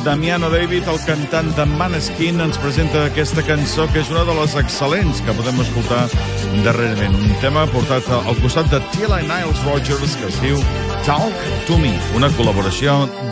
Damiano David, el cantant de Maneskin, ens presenta aquesta cançó que és una de les excel·lents que podem escoltar darrerament. Un tema portat al costat de T.L. Niles Rogers que es diu Talk to Me, una col·laboració